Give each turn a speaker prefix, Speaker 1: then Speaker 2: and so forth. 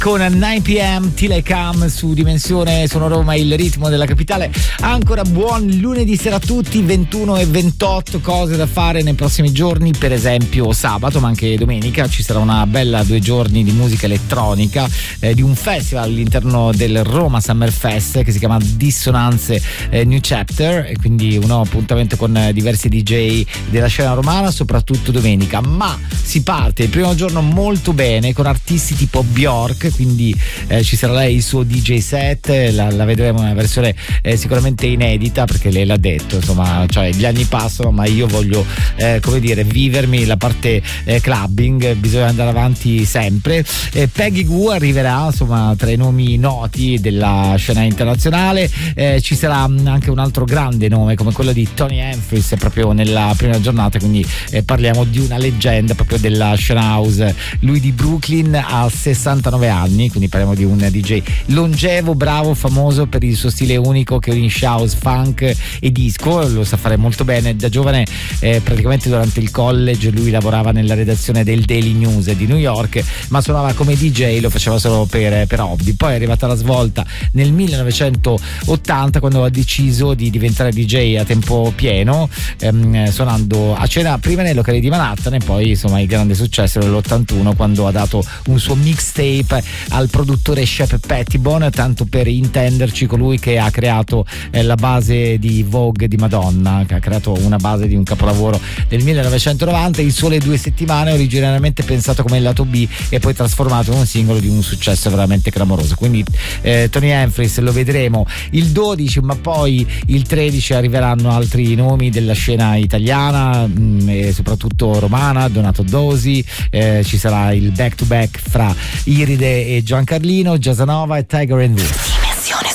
Speaker 1: con 9pm Till I Come su Dimensione Sono Roma, il ritmo della capitale. Ancora buon lunedì sera a tutti, 21 e 28, cose da fare nei prossimi giorni, per esempio sabato ma anche domenica ci sarà una bella 2 giorni di musica elettronica, di un festival all'interno del Roma Summer Fest che si chiama Dissonance New Chapter, e quindi un appuntamento con diversi DJ della scena romana, soprattutto domenica. Ma si parte il primo giorno molto bene con artisti tipo Bjork, quindi ci sarà lei il suo DJ set, la vedremo in una versione sicuramente inedita, perché lei l'ha detto, insomma, cioè gli anni passano ma io voglio come dire vivermi la parte clubbing, bisogna andare avanti sempre. Peggy Gou arriverà, insomma, tra i nomi noti della scena internazionale. Ci sarà anche un altro grande nome come quello di Tony Humphries proprio nella prima giornata, quindi parliamo di una leggenda proprio della scena house. Lui di Brooklyn ha 69 anni, quindi parliamo di un DJ longevo, bravo, famoso per il suo stile unico che unisce house, funk e disco, lo sa fare molto bene. Da giovane praticamente durante il college lui lavorava nella redazione del Daily News di New York, ma suonava come DJ, lo faceva solo per hobby. Poi è arrivata la svolta nel 1980 quando ha deciso di diventare DJ a tempo pieno, suonando a cena prima nei locali di Manhattan e poi insomma il grande successo nell'81 quando ha dato un suo mixtape al produttore Shep Pettibone, tanto per intenderci colui che ha creato la base di Vogue di Madonna, che ha creato una base di un capolavoro del 1990. Il Sole 2 settimane, originariamente pensato come il lato B e poi trasformato in un singolo di un successo veramente clamoroso. Quindi Tony Humphries lo vedremo il 12, ma poi il 13 arriveranno altri nomi della scena italiana e soprattutto romana, Donato Dosi, ci sarà il back to back fra Iride e Giancarlino, Giasanova e Tiger and Wood.